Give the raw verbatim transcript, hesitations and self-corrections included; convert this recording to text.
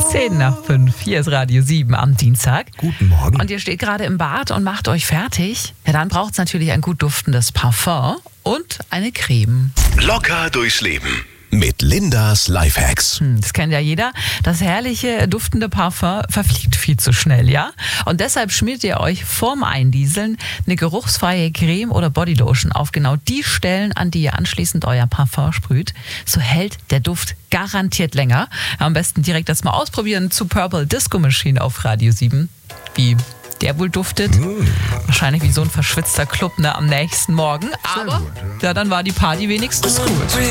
Zehn nach fünf. Hier ist Radio sieben am Dienstag. Guten Morgen. Und ihr steht gerade im Bad und macht euch fertig. Ja, dann braucht es natürlich ein gut duftendes Parfum und eine Creme. Locker durchs Leben mit Lindas Lifehacks. Hm, das kennt ja jeder. Das herrliche, duftende Parfum verfliegt viel zu schnell, ja? Und deshalb schmiert ihr euch vorm Eindieseln eine geruchsfreie Creme oder Bodylotion auf genau die Stellen, an die ihr anschließend euer Parfum sprüht. So hält der Duft garantiert länger. Am besten direkt das mal ausprobieren zu Purple Disco Machine auf Radio sieben. Wie der wohl duftet. Mm. Wahrscheinlich wie so ein verschwitzter Club, ne, am nächsten Morgen. Aber, gut, ja. ja, dann war die Party wenigstens gut.